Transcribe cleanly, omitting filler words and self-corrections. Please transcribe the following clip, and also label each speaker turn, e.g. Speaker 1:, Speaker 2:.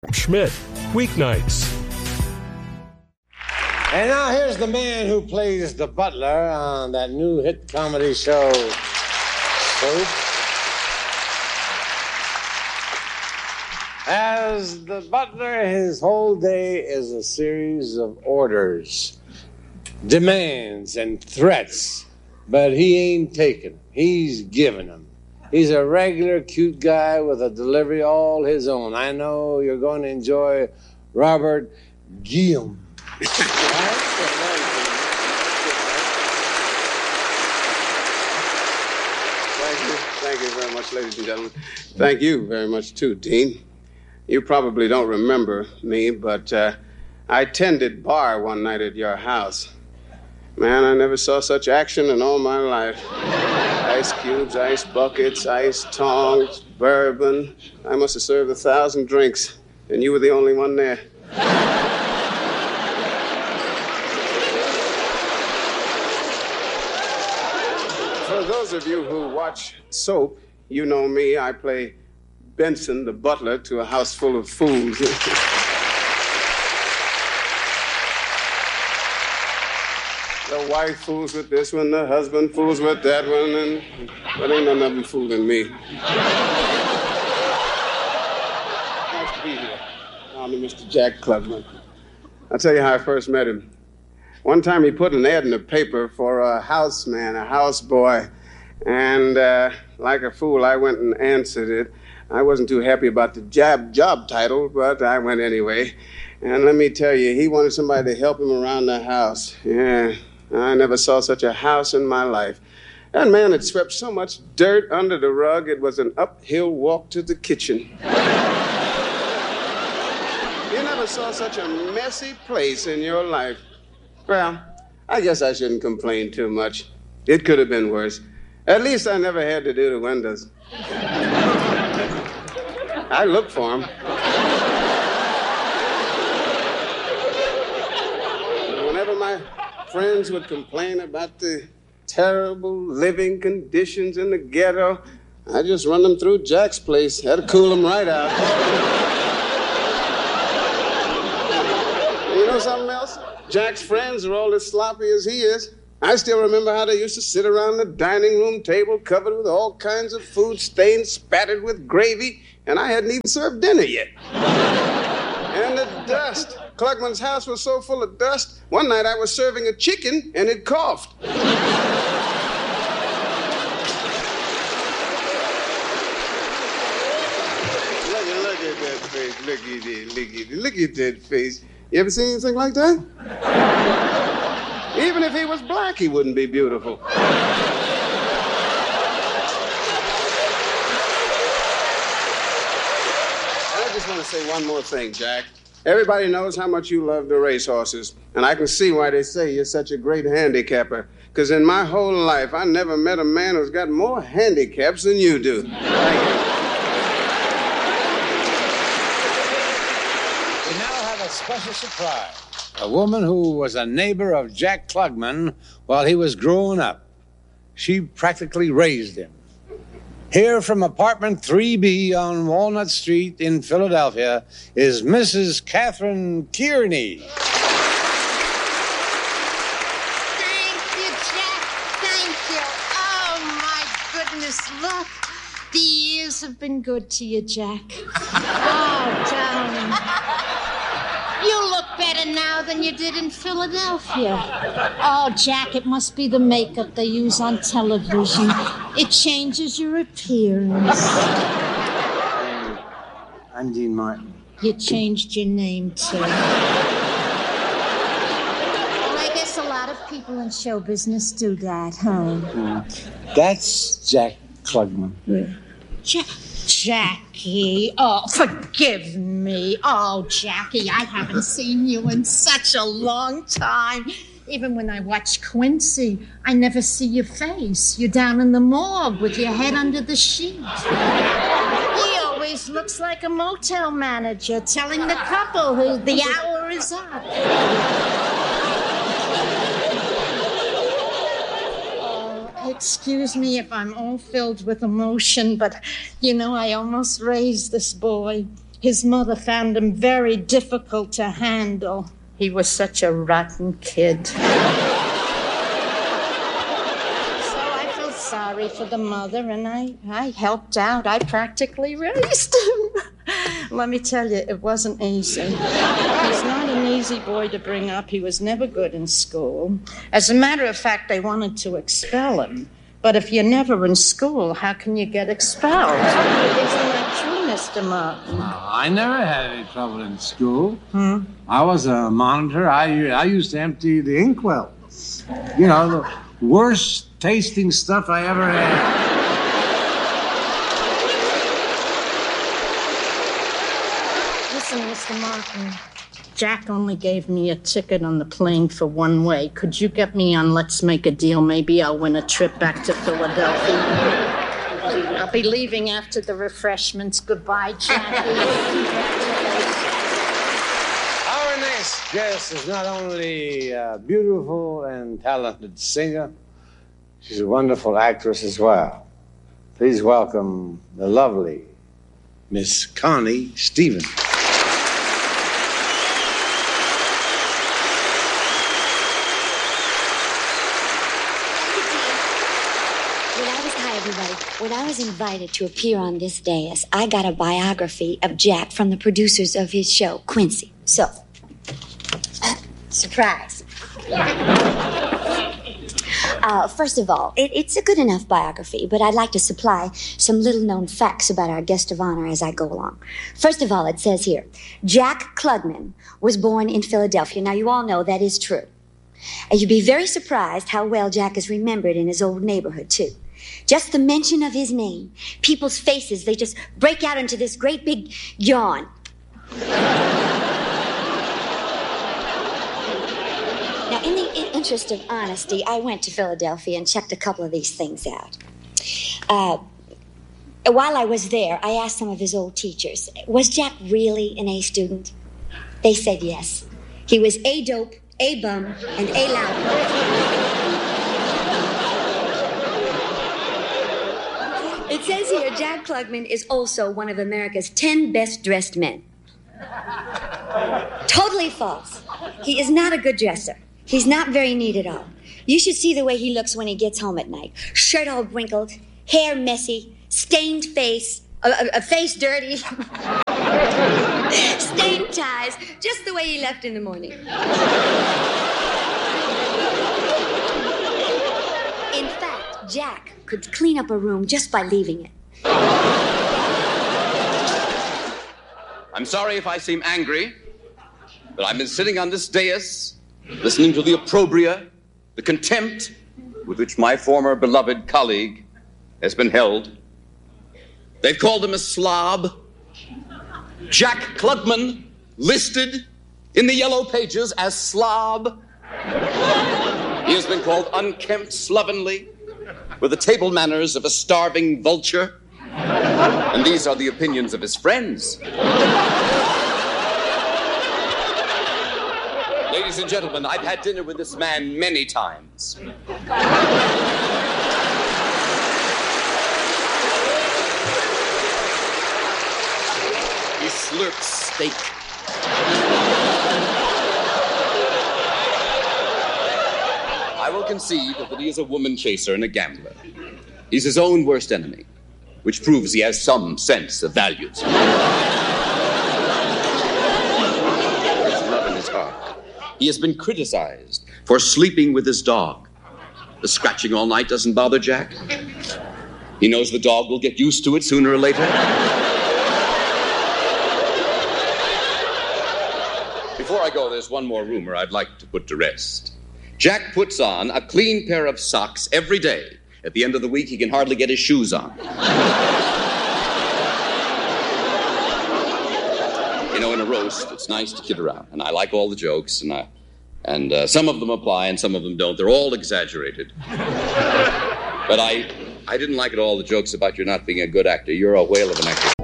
Speaker 1: Schmidt, weeknights.
Speaker 2: And now here's the man who plays the butler on that new hit comedy show, Soap. As the butler, his whole day is a series of orders, demands, and threats. But he ain't taking them. He's giving them. He's a regular cute guy with a delivery all his own. I know you're going to enjoy Robert Guillaume.
Speaker 3: Thank you very much, ladies and gentlemen. Thank you very much, too, Dean. You probably don't remember me, but I tended bar one night at your house. Man, I never saw such action in all my life. Ice cubes, ice buckets, ice tongs, bourbon. I must have served 1,000 drinks, and you were the only one there. For those of you who watch Soap, you know me. I play Benson, the butler, to a house full of fools. The wife fools with this one, the husband fools with that one, but ain't none of them fooling me. Nice to be here. I'm Mr. Jack Klugman. I'll tell you how I first met him. One time he put an ad in the paper for a houseman, a houseboy, and like a fool, I went and answered it. I wasn't too happy about the job title, but I went anyway. And let me tell you, he wanted somebody to help him around the house. Yeah. I never saw such a house in my life. That man had swept so much dirt under the rug, it was an uphill walk to the kitchen. You never saw such a messy place in your life. Well, I guess I shouldn't complain too much. It could have been worse. At least I never had to do the windows. I looked for him. Whenever my friends would complain about the terrible living conditions in the ghetto, I just run them through Jack's place. That'd cool them right out. You know something else? Jack's friends are all as sloppy as he is. I still remember how they used to sit around the dining room table covered with all kinds of food stains, spattered with gravy, and I hadn't even served dinner yet. And the dust. Klugman's house was so full of dust, one night I was serving a chicken and it coughed. Look at that face. Look at it. Look at that face. You ever seen anything like that? Even if he was black, he wouldn't be beautiful. I just want to say one more thing, Jack. Everybody knows how much you love the racehorses, and I can see why they say you're such a great handicapper. Because in my whole life, I never met a man who's got more handicaps than you do. Thank you.
Speaker 4: We now have a special surprise. A woman who was a neighbor of Jack Klugman while he was growing up. She practically raised him. Here from apartment 3B on Walnut Street in Philadelphia is Mrs. Catherine Kearney.
Speaker 5: Thank you, Jack. Thank you. Oh, my goodness, look. The years have been good to you, Jack. Oh, darling. You look better now than you did in Philadelphia. Oh, Jack, it must be the makeup they use on television. It changes your appearance.
Speaker 4: I'm Dean Martin.
Speaker 5: You changed your name, too. Well, I guess a lot of people in show business do that, huh?
Speaker 4: That's Jack Klugman.
Speaker 5: Jackie, oh, forgive me. Oh, Jackie, I haven't seen you in such a long time. Even when I watch Quincy, I never see your face. You're down in the morgue with your head under the sheet. He always looks like a motel manager telling the couple who the hour is up. Excuse me if I'm all filled with emotion, but, you know, I almost raised this boy. His mother found him very difficult to handle. He was such a rotten kid. So I felt sorry for the mother, and I helped out. I practically raised him. Let me tell you, it wasn't easy. He's not an easy boy to bring up. He was never good in school. As a matter of fact, they wanted to expel him. But if you're never in school, how can you get expelled? Isn't that true, Mr. Martin?
Speaker 4: I never had any trouble in school. I was a monitor. I used to empty the inkwell. You know, the worst tasting stuff I ever had.
Speaker 5: Listen, Mr. Martin, Jack only gave me a ticket on the plane for one way. Could you get me on Let's Make a Deal? Maybe I'll win a trip back to Philadelphia. I'll be leaving after the refreshments. Goodbye, Jackie.
Speaker 2: Our next guest is not only a beautiful and talented singer, she's a wonderful actress as well. Please welcome the lovely Miss Connie Stevens.
Speaker 6: When I was invited to appear on this dais, I got a biography of Jack from the producers of his show, Quincy. So, surprise. First of all, it's a good enough biography, but I'd like to supply some little-known facts about our guest of honor as I go along. First of all, it says here, Jack Klugman was born in Philadelphia. Now, you all know that is true. And you'd be very surprised how well Jack is remembered in his old neighborhood, too. Just the mention of his name, people's faces, they just break out into this great big yawn. Now, in the interest of honesty, I went to Philadelphia and checked a couple of these things out. While I was there, I asked some of his old teachers, was Jack really an A student? They said yes. He was A dope, A bum, and A loud. It says here, Jack Klugman is also one of America's 10 best-dressed men. Totally false. He is not a good dresser. He's not very neat at all. You should see the way he looks when he gets home at night. Shirt all wrinkled, hair messy, stained face, a face dirty, stained ties, just the way he left in the morning. In fact, Jack could clean up a room just by leaving it.
Speaker 7: I'm sorry if I seem angry, but I've been sitting on this dais, listening to the opprobria, the contempt with which my former beloved colleague has been held. They've called him a slob. Jack Klugman, listed in the yellow pages as slob. He has been called unkempt slovenly, with the table manners of a starving vulture. And these are the opinions of his friends. Ladies and gentlemen, I've had dinner with this man many times. He slurps steak. I will concede that he is a woman chaser and a gambler. He's his own worst enemy, which proves he has some sense of values. There's love in his heart. He has been criticized for sleeping with his dog. The scratching all night doesn't bother Jack. He knows the dog will get used to it sooner or later. Before I go, there's one more rumor I'd like to put to rest. Jack puts on a clean pair of socks every day. At the end of the week, he can hardly get his shoes on. You know, in a roast, it's nice to kid around, and I like all the jokes, and some of them apply and some of them don't. They're all exaggerated. But I didn't like at all the jokes about you not being a good actor. You're a whale of an actor.